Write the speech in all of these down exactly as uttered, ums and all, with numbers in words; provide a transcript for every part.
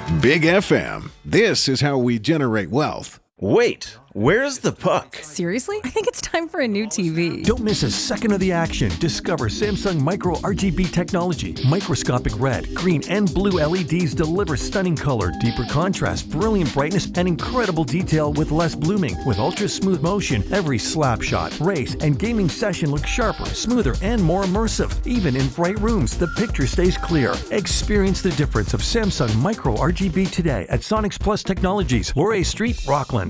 Big F M. This is how we generate wealth. Wait, where's the puck? Seriously? I think it's time for a new T V. Don't miss a second of the action. Discover Samsung Micro R G B technology. Microscopic red, green, and blue L E Ds deliver stunning color, deeper contrast, brilliant brightness, and incredible detail with less blooming. With ultra smooth motion, every slap shot, race, and gaming session looks sharper, smoother, and more immersive. Even in bright rooms, the picture stays clear. Experience the difference of Samsung Micro R G B today at Sonics Plus Technologies, Laurier Street, Rockland.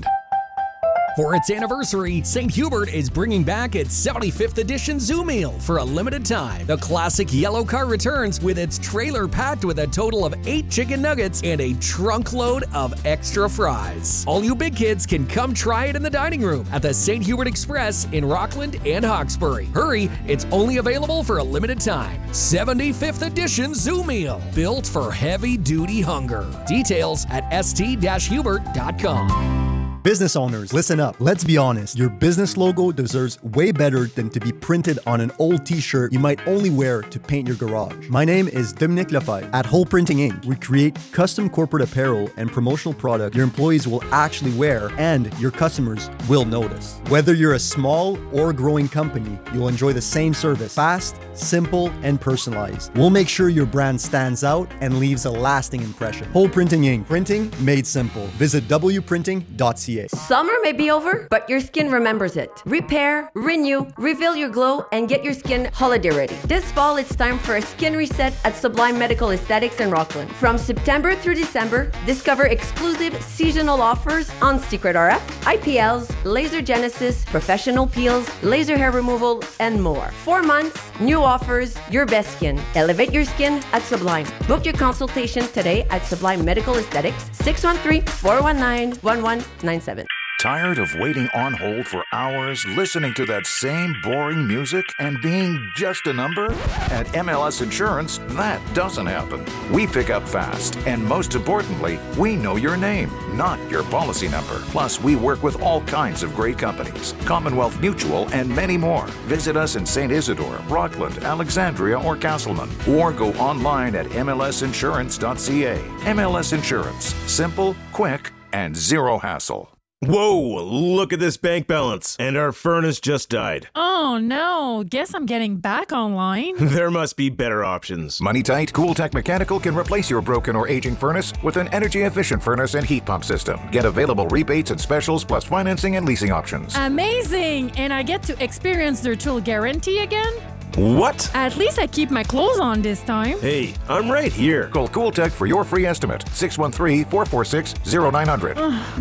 For its anniversary, Saint Hubert is bringing back its seventy-fifth edition Zoo Meal for a limited time. The classic yellow car returns with its trailer packed with a total of eight chicken nuggets and a trunk load of extra fries. All you big kids can come try it in the dining room at the Saint Hubert Express in Rockland and Hawkesbury. Hurry, it's only available for a limited time. seventy-fifth edition Zoo Meal, built for heavy-duty hunger. Details at s t dash hubert dot com. Business owners, listen up. Let's be honest. Your business logo deserves way better than to be printed on an old t-shirt you might only wear to paint your garage. My name is Dominic Lafayette. At Whole Printing Incorporated, we create custom corporate apparel and promotional product your employees will actually wear and your customers will notice. Whether you're a small or growing company, you'll enjoy the same service. Fast, simple, and personalized. We'll make sure your brand stands out and leaves a lasting impression. Whole Printing Incorporated. Printing made simple. Visit w printing dot c a. Summer may be over, but your skin remembers it. Repair, renew, reveal your glow, and get your skin holiday ready. This fall, it's time for a skin reset at Sublime Medical Aesthetics in Rockland. From September through December, discover exclusive seasonal offers on Secret R F, I P Ls, laser genesis, professional peels, laser hair removal, and more. Four months, new offers, your best skin. Elevate your skin at Sublime. Book your consultation today at Sublime Medical Aesthetics, six one three, four one nine, one one nine seven. Tired of waiting on hold for hours, listening to that same boring music, and being just a number? At M L S Insurance, that doesn't happen. We pick up fast, and most importantly, we know your name, not your policy number. Plus, we work with all kinds of great companies, Commonwealth Mutual, and many more. Visit us in Saint Isidore, Rockland, Alexandria, or Castleman, or go online at m l s insurance dot c a. M L S Insurance. Simple, quick, and zero hassle. Whoa, look at this bank balance. And our furnace just died. Oh no, guess I'm getting back online. There must be better options. Money Tight Cooltech Mechanical can replace your broken or aging furnace with an energy-efficient furnace and heat pump system. Get available rebates and specials plus financing and leasing options. Amazing! And I get to experience their tool guarantee again? What? At least I keep my clothes on this time. Hey, I'm right here. Call Cooltech for your free estimate. six one three, four four six, zero nine zero zero. Oh,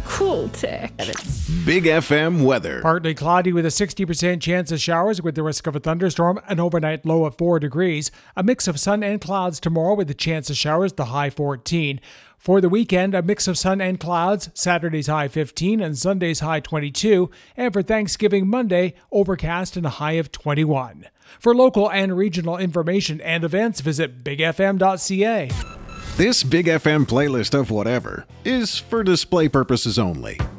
Cooltech. Big F M weather. Partly cloudy with a sixty percent chance of showers with the risk of a thunderstorm, an overnight low of four degrees. A mix of sun and clouds tomorrow with the chance of showers, the high fourteen. For the weekend, a mix of sun and clouds, Saturday's high fifteen and Sunday's high twenty-two. And for Thanksgiving Monday, overcast and a high of twenty-one. For local and regional information and events, visit big f m dot c a. This Big F M playlist of whatever is for display purposes only.